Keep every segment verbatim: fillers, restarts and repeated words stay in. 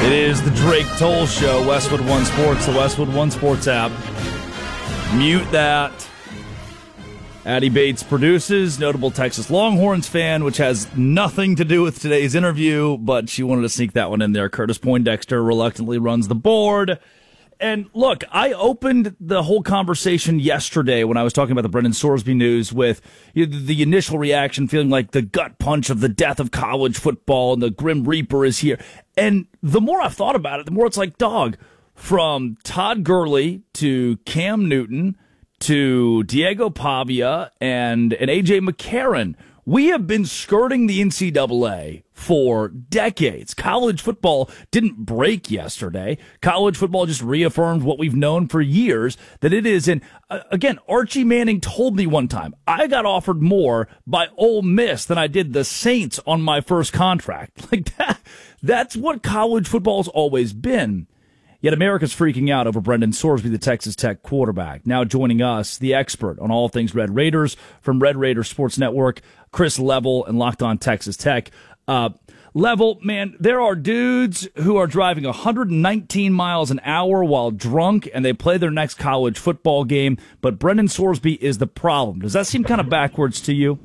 It is the Drake Toll Show, Westwood One Sports, the Westwood One Sports app. Mute that. Addie Bates produces, notable Texas Longhorns fan, which has nothing to do with today's interview, but she wanted to sneak that one in there. Curtis Poindexter reluctantly runs the board. And look, I opened the whole conversation yesterday when I was talking about the Brendan Sorsby news with the initial reaction feeling like the gut punch of the death of college football and the Grim Reaper is here. And the more I've thought about it, the more it's like, dog, from Todd Gurley to Cam Newton to Diego Pavia and, and A J McCarron, we have been skirting the N C double A for decades. College football didn't break yesterday. College football just reaffirmed what we've known for years, that it is. And uh, again, Archie Manning told me one time, I got offered more by Ole Miss than I did the Saints on my first contract. Like that, that's what college football's always been. Yet America's freaking out over Brendan Sorsby, the Texas Tech quarterback. Now joining us, the expert on all things Red Raiders from Red Raider Sports Network, Chris Level and Locked On Texas Tech. Uh, Level, man, there are dudes who are driving one hundred nineteen miles an hour while drunk, and they play their next college football game, but Brendan Sorsby is the problem. Does that seem kind of backwards to you?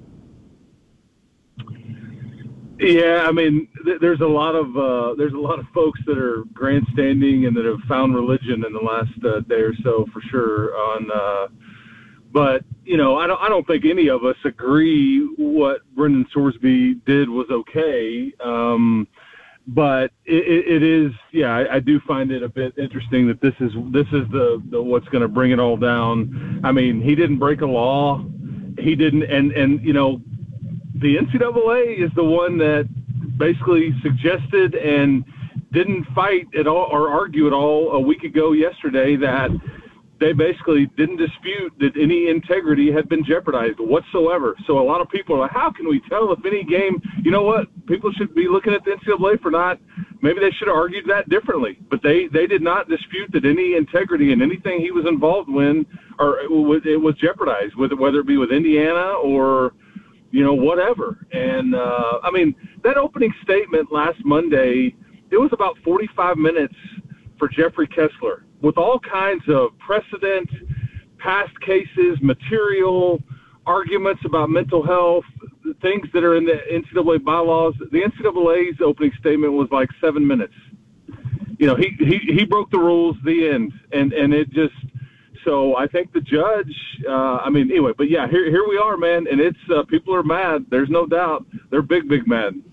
Yeah, I mean, th- there's a lot of uh, there's a lot of folks that are grandstanding and that have found religion in the last uh, day or so, for sure. On, uh, but you know, I don't I don't think any of us agree what Brendan Sorsby did was okay. Um, but it, it is, yeah, I, I do find it a bit interesting that this is this is the, the what's going to bring it all down. I mean, he didn't break a law. He didn't, and and you know. The N C double A is the one that basically suggested and didn't fight at all or argue at all a week ago yesterday that they basically didn't dispute that any integrity had been jeopardized whatsoever. So a lot of people are like, how can we tell if any game, you know what, people should be looking at the N C double A for not, maybe they should have argued that differently. But they, they did not dispute that any integrity in anything he was involved in, or it was, it was jeopardized, whether it be with Indiana or – you know, whatever. And, uh, I mean, that opening statement last Monday, it was about forty-five minutes for Jeffrey Kessler with all kinds of precedent, past cases, material, arguments about mental health, things that are in the N C double A bylaws. The N C double A's opening statement was like seven minutes. You know, he, he, he broke the rules, the end. And, and it just – so I think the judge, uh, I mean, anyway, but yeah, here here we are, man, and it's uh, people are mad. There's no doubt. They're big, big mad.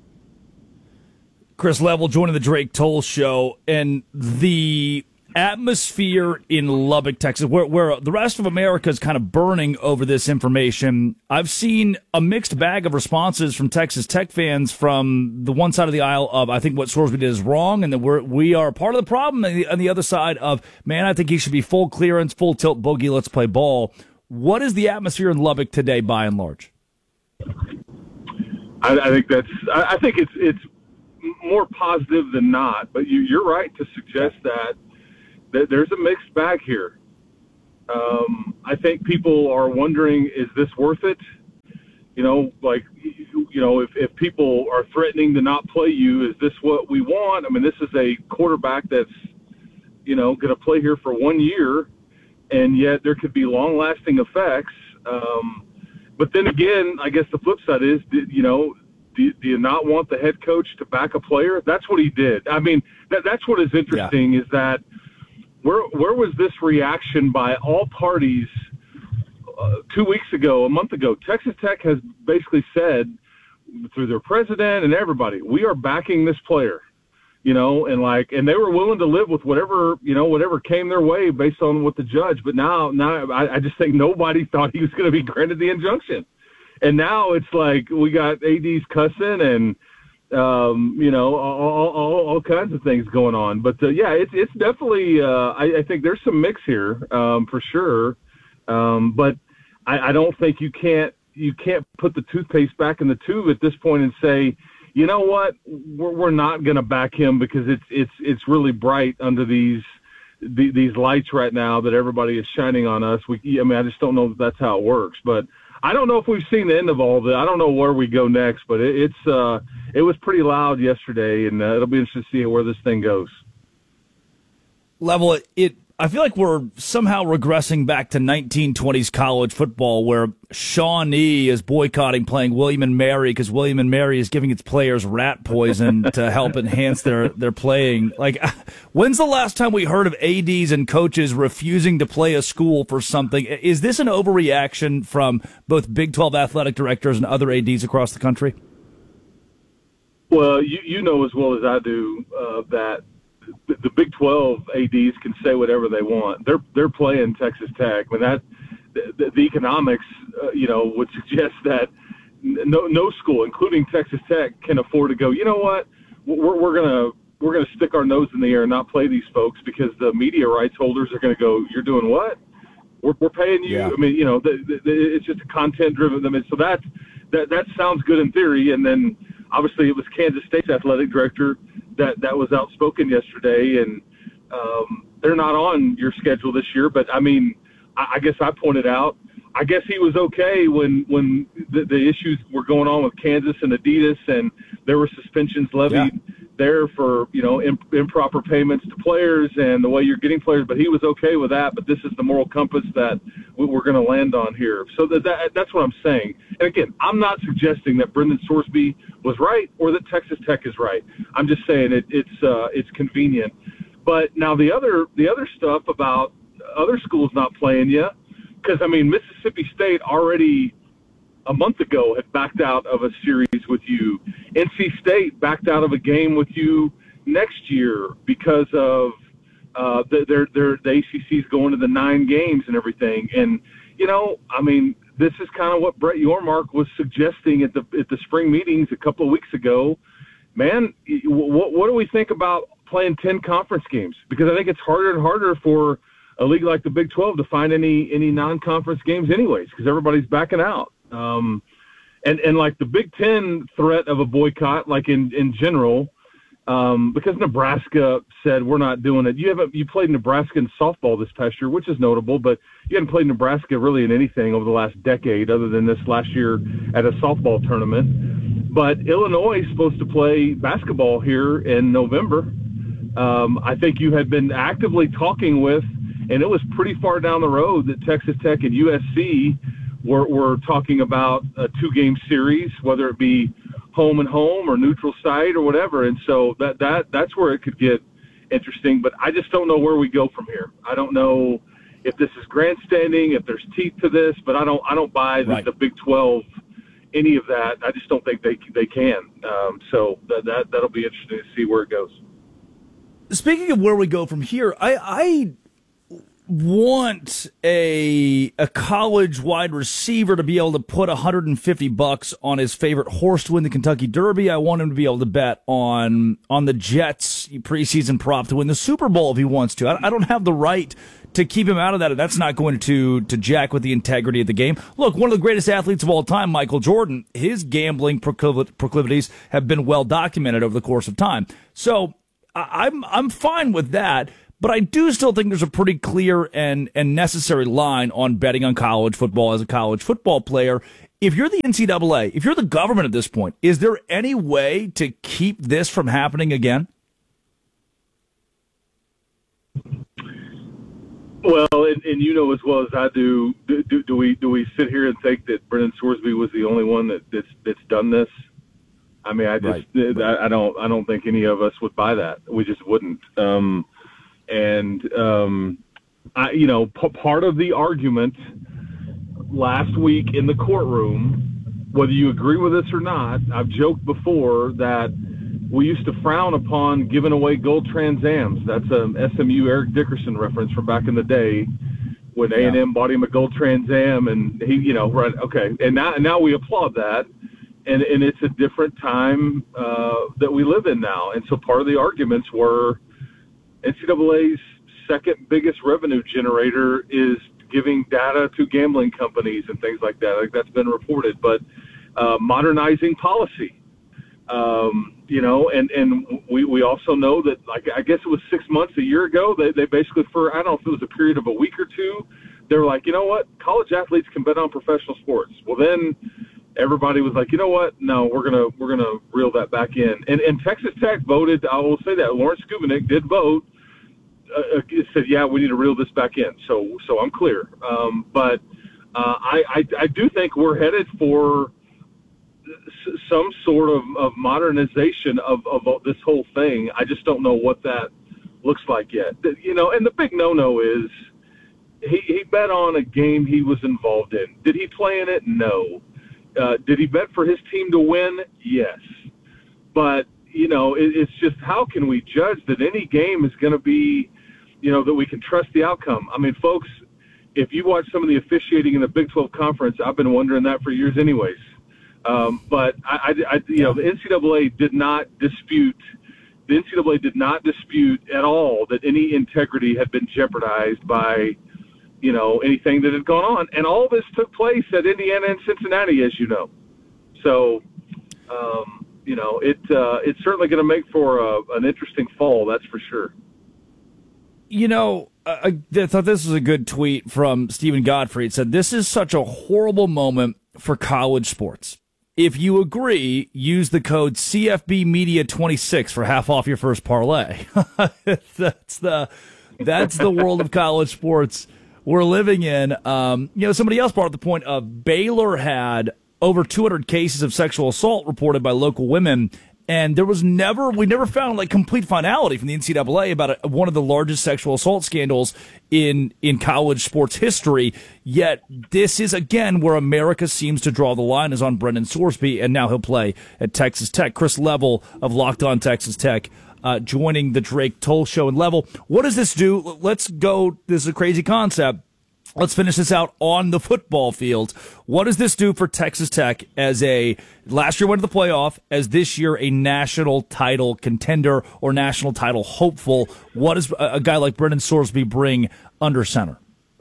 Chris Level joining the Drake Toll Show, and the atmosphere in Lubbock, Texas, where, where the rest of America is kind of burning over this information. I've seen a mixed bag of responses from Texas Tech fans from the one side of the aisle of, I think what Sorsby did is wrong, and that we're, we are part of the problem, and the, on the other side of, man, I think he should be full clearance, full tilt boogie, let's play ball. What is the atmosphere in Lubbock today, by and large? I, I think that's, I, I think it's it's more positive than not, but you, you're right to suggest that. There's a mixed bag here. Um, I think people are wondering, is this worth it? You know, like, you know, if, if people are threatening to not play you, is this what we want? I mean, this is a quarterback that's, you know, going to play here for one year, and yet there could be long-lasting effects. Um, but then again, I guess the flip side is, you know, do, do you not want the head coach to back a player? That's what he did. I mean, that, that's what is interesting yeah. is that, Where where was this reaction by all parties uh, two weeks ago, a month ago? Texas Tech has basically said through their president and everybody, we are backing this player, you know, and like, and they were willing to live with whatever, you know, whatever came their way based on what the judge. But now, now I, I just think nobody thought he was going to be granted the injunction, and now it's like we got A Ds cussing and. Um, you know, all, all, all kinds of things going on. But, uh, yeah, it's it's definitely uh, – I, I think there's some mix here um, for sure. Um, but I, I don't think you can't you can't put the toothpaste back in the tube at this point and say, you know what, we're, we're not going to back him because it's it's it's really bright under these the, these lights right now that everybody is shining on us. We, I mean, I just don't know if that's how it works. But I don't know if we've seen the end of all of it. I don't know where we go next, but it, it's uh, it was pretty loud yesterday, and uh, it'll be interesting to see where this thing goes. Level, it, it I feel like we're somehow regressing back to nineteen twenties college football, where Shawnee is boycotting playing William and Mary because William and Mary is giving its players rat poison to help enhance their, their playing. Like, when's the last time we heard of A Ds and coaches refusing to play a school for something? Is this an overreaction from both Big twelve athletic directors and other A Ds across the country? Well, you, you know as well as I do uh, that the Big twelve A Ds can say whatever they want. They're they're playing Texas Tech. I mean, that the, the economics, uh, you know, would suggest that no no school, including Texas Tech, can afford to go. You know what? We're we're gonna we're gonna stick our nose in the air and not play these folks because the media rights holders are gonna go. You're doing what? We're we're paying you. Yeah. I mean, you know, the, the, it's just a content driven. I mean, so that that that sounds good in theory, and then obviously it was Kansas State's athletic director that that was outspoken yesterday, and um, they're not on your schedule this year. But I mean, I, I guess I pointed out, I guess he was okay when when the, the issues were going on with Kansas and Adidas, and there were suspensions levied yeah. there for you know imp- improper payments to players and the way you're getting players. But he was okay with that. But this is the moral compass that we're going to land on here. So that, that that's what I'm saying. And again, I'm not suggesting that Brendan Sorsby was right or that Texas Tech is right. I'm just saying it, it's uh, it's convenient. But now the other the other stuff about other schools not playing you, because I mean Mississippi State already a month ago had backed out of a series with you. N C State backed out of a game with you next year because of uh, the, their their the A C C's going to the nine games and everything. And you know, I mean, this is kind of what Brett Yormark was suggesting at the at the spring meetings a couple of weeks ago. Man, what, what do we think about playing ten conference games? Because I think it's harder and harder for a league like the Big twelve to find any any non-conference games anyways, because everybody's backing out. Um, and, and like the Big Ten threat of a boycott, like in, in general, um, because Nebraska said we're not doing it. You haven't you played Nebraska in softball this past year, which is notable, but you haven't played Nebraska really in anything over the last decade other than this last year at a softball tournament. But Illinois is supposed to play basketball here in November. Um, I think you had been actively talking with, and it was pretty far down the road that Texas Tech and U S C were, were talking about a two-game series, whether it be home and home or neutral site or whatever. And so that, that that's where it could get interesting. But I just don't know where we go from here. I don't know if this is grandstanding, if there's teeth to this, but I don't I don't buy the, right. the Big twelve, any of that. I just don't think they they can. Um, so that, that that'll be interesting to see where it goes. Speaking of where we go from here, I, I want a a college wide receiver to be able to put one hundred fifty bucks on his favorite horse to win the Kentucky Derby. I want him to be able to bet on on the Jets preseason prop to win the Super Bowl if he wants to. I, I don't have the right to keep him out of that, and that's not going to to jack with the integrity of the game. Look, one of the greatest athletes of all time, Michael Jordan, his gambling proclivities have been well documented over the course of time. So I'm I'm fine with that, but I do still think there's a pretty clear and, and necessary line on betting on college football as a college football player. If you're the N C double A, if you're the government at this point, is there any way to keep this from happening again? Well, and, and you know as well as I do, do, do, do we do we sit here and think that Brendan Sorsby was the only one that, that's that's done this? I mean, I just right. I, I don't I don't think any of us would buy that. We just wouldn't. Um, and um, I, you know, p- part of the argument last week in the courtroom, whether you agree with this or not, I've joked before that we used to frown upon giving away gold Trans Ams. That's a S M U Eric Dickerson reference from back in the day when A and M yeah. bought him a gold Trans Am, and he, you know, right? Okay, and now now we applaud that. And, and it's a different time uh, that we live in now. And so part of the arguments were N C double A's second biggest revenue generator is giving data to gambling companies and things like that. Like that's been reported. But uh, modernizing policy, um, you know, and, and we, we also know that, like, I guess it was six months, a year ago, they, they basically, for, I don't know if it was a period of a week or two, they were like, you know what, college athletes can bet on professional sports. Well, then everybody was like, you know what, no, we're gonna we're gonna reel that back in. And and Texas Tech voted. I will say that Lawrence Kubinick did vote. Uh, said, yeah, we need to reel this back in. So so I'm clear. Um, but uh, I, I I do think we're headed for some sort of, of modernization of, of this whole thing. I just don't know what that looks like yet. You know, and the big no-no is he, he bet on a game he was involved in. Did he play in it? No. Uh, did he bet for his team to win? Yes. But, you know, it, it's just how can we judge that any game is going to be, you know, that we can trust the outcome? I mean, folks, if you watch some of the officiating in the Big twelve Conference, I've been wondering that for years anyways. Um, but I, I, I, you know, the N C double A did not dispute. The N C double A did not dispute at all that any integrity had been jeopardized by, you know, anything that had gone on. And all this took place at Indiana and Cincinnati, as you know. So, um, you know, it uh, it's certainly going to make for a, an interesting fall. That's for sure. You know, I, I thought this was a good tweet from Stephen Godfrey. It said, "This is such a horrible moment for college sports. If you agree, use the code C F B Media twenty-six for half off your first parlay." that's the that's the world of college sports we're living in. Um, you know, somebody else brought up the point of Baylor had over two hundred cases of sexual assault reported by local women, and there was never we never found like complete finality from the N C double A about a, one of the largest sexual assault scandals in in college sports history. Yet this is again where America seems to draw the line, is on Brendan Sorsby, and now he'll play at Texas Tech. Chris Level of Locked On Texas Tech uh, joining the Drake Toll Show. And Level, what does this do? Let's go. This is a crazy concept. Let's finish this out on the football field. What does this do for Texas Tech as a, last year went to the playoff, as this year a national title contender or national title hopeful? What does a, a guy like Brendan Sorsby bring under center?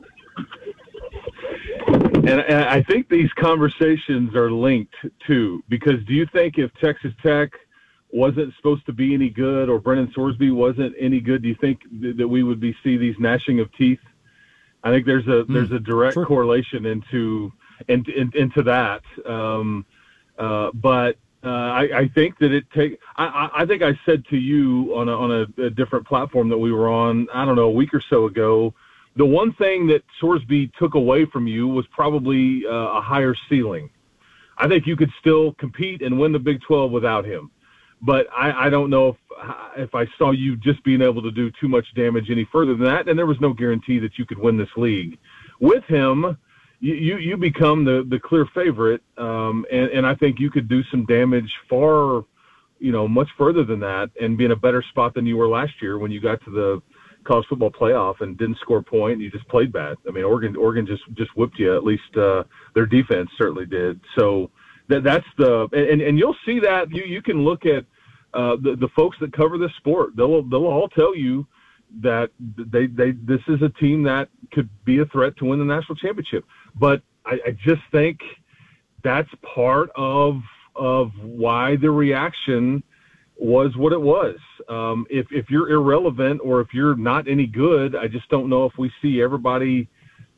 And, and I think these conversations are linked too, because do you think if Texas Tech wasn't supposed to be any good or Brendan Sorsby wasn't any good, do you think th- that we would be see these gnashing of teeth? I think there's a there's a direct sure. correlation into in, in, into that, um, uh, but uh, I, I think that it take. I, I think I said to you on a, on a, a different platform that we were on, I don't know, a week or so ago, the one thing that Sorsby took away from you was probably uh, a higher ceiling. I think you could still compete and win the Big twelve without him, but I, I don't know if. if I saw you just being able to do too much damage any further than that, and there was no guarantee that you could win this league. With him, you, you, you become the, the clear favorite, um, and, and I think you could do some damage far, you know, much further than that and be in a better spot than you were last year when you got to the college football playoff and didn't score a point. You just played bad. I mean, Oregon Oregon just, just whipped you. At least uh, their defense certainly did. So that, that's the – and and you'll see that. You, you can look at – Uh, the, the folks that cover this sport, they'll they'll all tell you that they they this is a team that could be a threat to win the national championship. But I, I just think that's part of of why the reaction was what it was. Um, if if you're irrelevant or if you're not any good, I just don't know if we see everybody,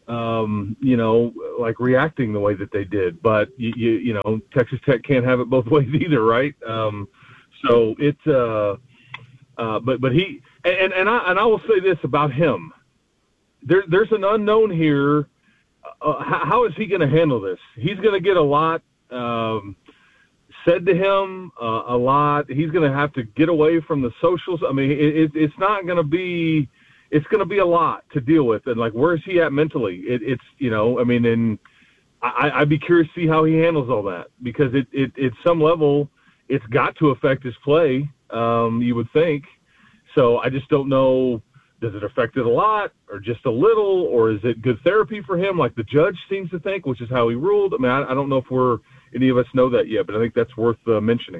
um, you know, like reacting the way that they did. But you you, you know, Texas Tech can't have it both ways either, right? Um, So it, uh, uh, but but he and and I and I will say this about him. There there's an unknown here. Uh, how, how is he going to handle this? He's going to get a lot um, said to him, uh, a lot. He's going to have to get away from the socials. I mean, it, it, it's not going to be. It's going to be a lot to deal with. And like, where is he at mentally? It, it's you know, I mean, and I, I'd be curious to see how he handles all that, because it it at some level. It's got to affect his play, um, you would think. So I just don't know, does it affect it a lot or just a little, or is it good therapy for him like the judge seems to think, which is how he ruled? I mean, I, I don't know if we're any of us know that yet, but I think that's worth uh, mentioning.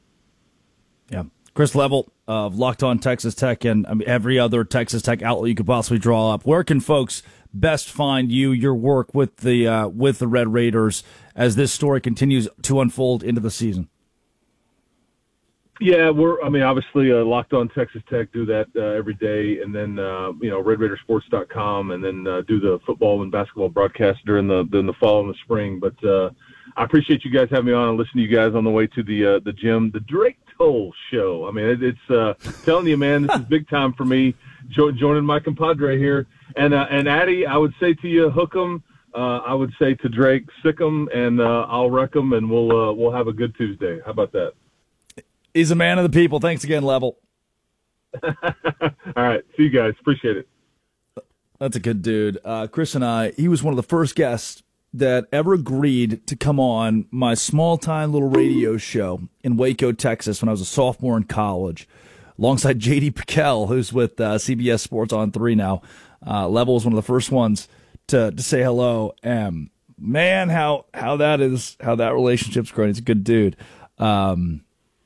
Yeah. Chris Level of Locked On Texas Tech and I mean, every other Texas Tech outlet you could possibly draw up. Where can folks best find you, your work with the uh, with the Red Raiders as this story continues to unfold into the season? Yeah, we're. I mean, obviously, uh, Locked On Texas Tech do that uh, every day, and then uh, you know, Red Raider Sports dot com, and then uh, do the football and basketball broadcast during the during the fall and the spring. But uh, I appreciate you guys having me on and listen to you guys on the way to the uh, the gym. The Drake Toll Show. I mean, it, it's uh, telling you, man, this is big time for me. Jo- joining my compadre here, and uh, and Addy, I would say to you, hook 'em. Uh, I would say to Drake, sick 'em, and uh, I'll wreck 'em, and we'll uh, we'll have a good Tuesday. How about that? He's a man of the people. Thanks again, Level. All right. See you guys. Appreciate it. That's a good dude. Uh, Chris and I, he was one of the first guests that ever agreed to come on my small-time little radio show in Waco, Texas, when I was a sophomore in college, alongside J D Piquel, who's with uh, C B S Sports on three now. Uh, Level was one of the first ones to, to say hello. And man, how how that is, how that relationship's growing. He's a good dude. Um,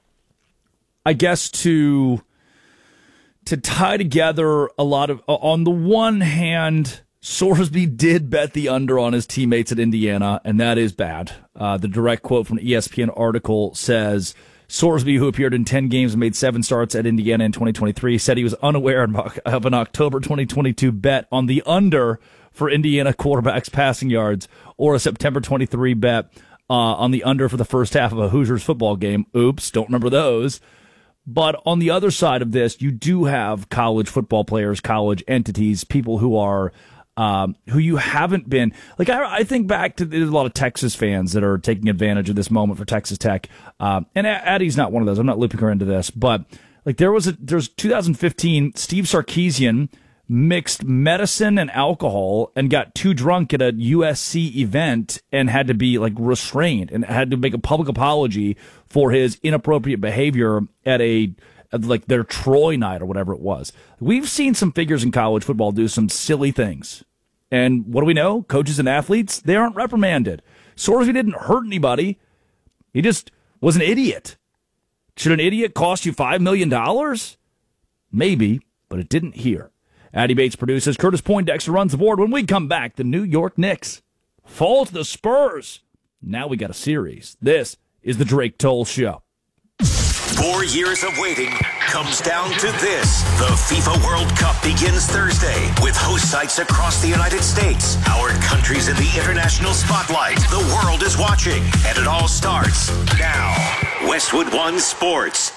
I guess to to tie together a lot of, on the one hand, Sorsby did bet the under on his teammates at Indiana, and that is bad. Uh, the direct quote from an E S P N article says, Sorsby, who appeared in ten games and made seven starts at Indiana in twenty twenty-three, said he was unaware of an October twenty twenty-two bet on the under for Indiana quarterbacks passing yards, or a September twenty-three bet uh, on the under for the first half of a Hoosiers football game. Oops, don't remember those. But on the other side of this, you do have college football players, college entities, people who are um, who you haven't been. Like, I, I think back to, there's a lot of Texas fans that are taking advantage of this moment for Texas Tech. Um, and Addie's not one of those. I'm not looping her into this. But like there was a, there's two thousand fifteen, Steve Sarkisian mixed medicine and alcohol and got too drunk at a U S C event and had to be like restrained and had to make a public apology for his inappropriate behavior at a at like their Troy night or whatever it was. We've seen some figures in college football do some silly things. And what do we know? Coaches and athletes, they aren't reprimanded. Sorsby didn't hurt anybody. He just was an idiot. Should an idiot cost you five million dollars? Maybe, but it didn't here. Addy Bates produces. Curtis Poindexter runs the board. When we come back, the New York Knicks fall to the Spurs. Now we got a series. This is the Drake Toll Show. Four years of waiting comes down to this. The FIFA World Cup begins Thursday with host sites across the United States. Our country's in the international spotlight. The world is watching, and it all starts now. Westwood One Sports.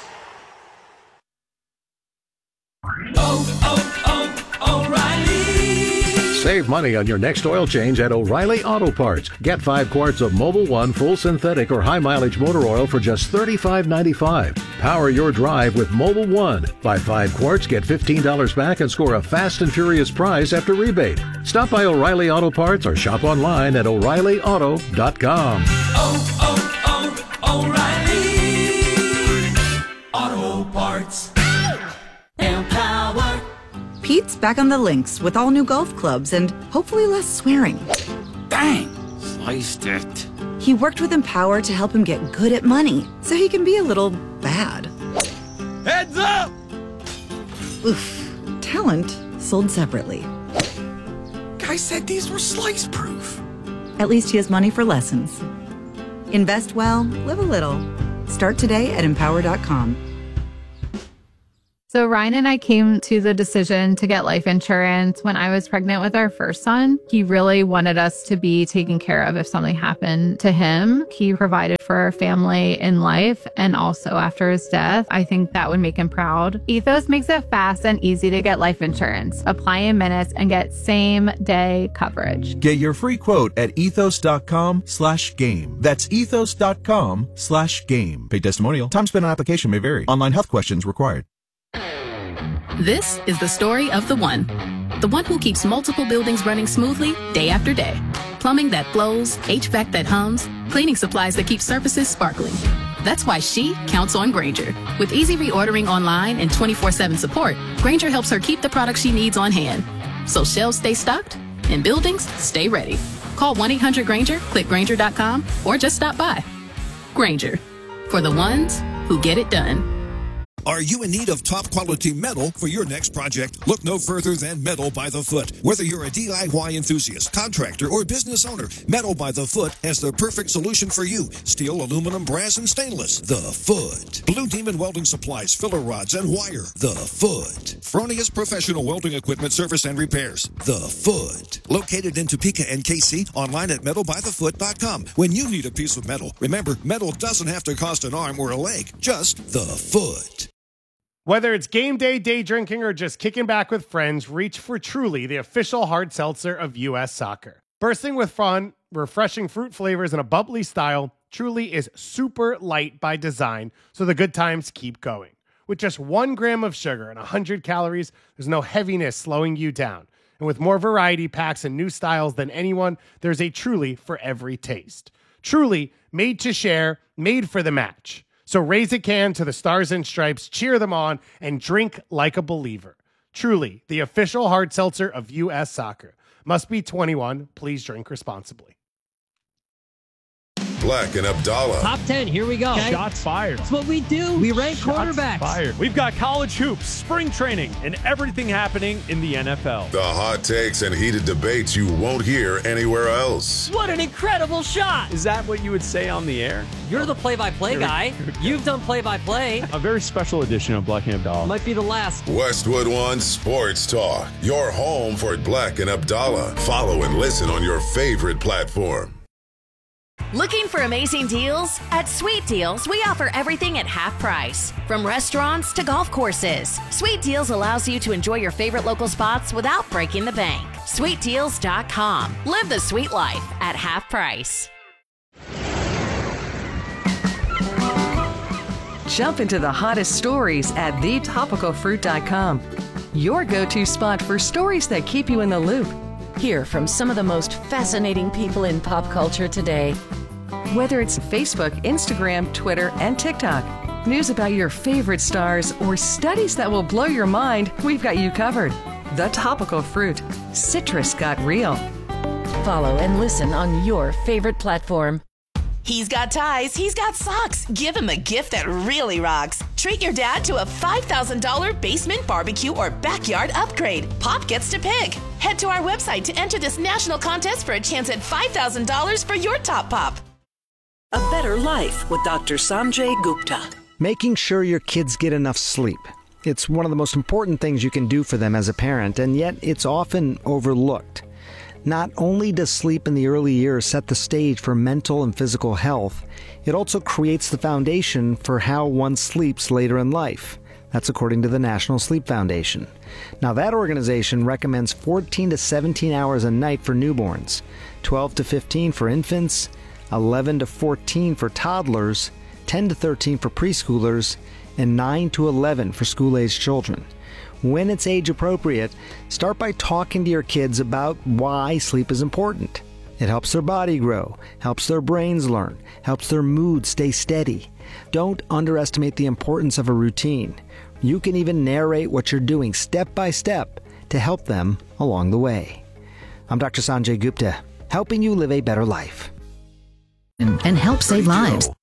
Oh, oh, oh, O'Reilly. Save money on your next oil change at O'Reilly Auto Parts. Get five quarts of Mobil One full synthetic or high mileage motor oil for just thirty-five ninety-five. Power your drive with Mobil One. Buy five quarts, get fifteen dollars back, and score a fast and furious prize after rebate. Stop by O'Reilly Auto Parts or shop online at O'Reilly Auto dot com. Oh, oh, oh, O'Reilly Auto Parts. Empower. Pete's back on the links with all new golf clubs and hopefully less swearing. Bang! Sliced it. He worked with Empower to help him get good at money, so he can be a little bad. Heads up! Oof. Talent sold separately. Guy said these were slice proof. At least he has money for lessons. Invest well, live a little. Start today at empower dot com. So Ryan and I came to the decision to get life insurance when I was pregnant with our first son. He really wanted us to be taken care of if something happened to him. He provided for our family in life and also after his death. I think that would make him proud. Ethos makes it fast and easy to get life insurance. Apply in minutes and get same day coverage. Get your free quote at ethos dot com slash game. That's ethos dot com slash game. Paid testimonial. Time spent on application may vary. Online health questions required. This is the story of the one. The one who keeps multiple buildings running smoothly day after day. Plumbing that flows, H V A C that hums, cleaning supplies that keep surfaces sparkling. That's why she counts on Grainger. With easy reordering online and twenty-four seven support, Grainger helps her keep the products she needs on hand. So shelves stay stocked and buildings stay ready. Call one eight hundred Grainger, click Grainger dot com, or just stop by. Grainger, for the ones who get it done. Are you in need of top quality metal for your next project? Look no further than Metal by the Foot. Whether you're a D I Y enthusiast, contractor, or business owner, Metal by the Foot has the perfect solution for you. Steel, aluminum, brass, and stainless. The Foot. Blue Demon Welding Supplies, filler rods, and wire. The Foot. Fronius Professional Welding Equipment Service and Repairs. The Foot. Located in Topeka and K C, online at metal by the foot dot com. When you need a piece of metal, remember, metal doesn't have to cost an arm or a leg, just the foot. Whether it's game day, day drinking, or just kicking back with friends, reach for Truly, the official hard seltzer of U S Soccer. Bursting with fun, refreshing fruit flavors, and a bubbly style, Truly is super light by design, so the good times keep going. With just one gram of sugar and one hundred calories, there's no heaviness slowing you down. And with more variety packs and new styles than anyone, there's a Truly for every taste. Truly, made to share, made for the match. So raise a can to the Stars and Stripes, cheer them on, and drink like a believer. Truly, the official hard seltzer of U S Soccer. Must be twenty-one. Please drink responsibly. Black and Abdallah. Top ten, here we go. Okay. Shots fired. That's what we do. We rank Shots quarterbacks. Fired. We've got college hoops, spring training, and everything happening in the N F L. The hot takes and heated debates you won't hear anywhere else. What an incredible shot. Is that what you would say on the air? You're the play-by-play guy. You've done play-by-play. A very special edition of Black and Abdallah. Might be the last. Westwood One Sports Talk. Your home for Black and Abdallah. Follow and listen on your favorite platform. Looking for amazing deals? At Sweet Deals, we offer everything at half price. From restaurants to golf courses, Sweet Deals allows you to enjoy your favorite local spots without breaking the bank. sweet deals dot com. Live the sweet life at half price. Jump into the hottest stories at the topical fruit dot com. Your go-to spot for stories that keep you in the loop. Hear from some of the most fascinating people in pop culture today. Whether it's Facebook, Instagram, Twitter, and TikTok, news about your favorite stars, or studies that will blow your mind, we've got you covered. The Topical Fruit. Citrus got real. Follow and listen on your favorite platform. He's got ties, he's got socks. Give him a gift that really rocks. Treat your dad to a five thousand dollars basement barbecue or backyard upgrade. Pop gets to pick. Head to our website to enter this national contest for a chance at five thousand dollars for your top pop. A Better Life with Doctor Sanjay Gupta. Making sure your kids get enough sleep. It's one of the most important things you can do for them as a parent, and yet it's often overlooked. Not only does sleep in the early years set the stage for mental and physical health, it also creates the foundation for how one sleeps later in life. That's according to the National Sleep Foundation. Now, that organization recommends fourteen to seventeen hours a night for newborns, twelve to fifteen for infants, eleven to fourteen for toddlers, ten to thirteen for preschoolers, and nine to eleven for school-aged children. When it's age appropriate, start by talking to your kids about why sleep is important. It helps their body grow, helps their brains learn, helps their mood stay steady. Don't underestimate the importance of a routine. You can even narrate what you're doing step by step to help them along the way. I'm Doctor Sanjay Gupta, helping you live a better life. And help save lives.